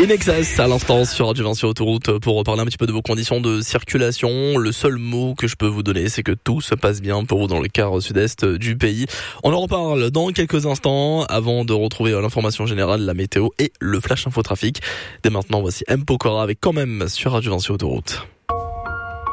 Inexas à l'instant sur Radio 20 sur Autoroute pour reparler un petit peu de vos conditions de circulation. Le seul mot que je peux vous donner, c'est que tout se passe bien pour vous dans le quart sud-est du pays. On en reparle dans quelques instants avant de retrouver l'information générale, la météo et le flash infotrafic. Dès maintenant, voici M. Pokora avec Quand même sur Radio 20 sur Autoroute.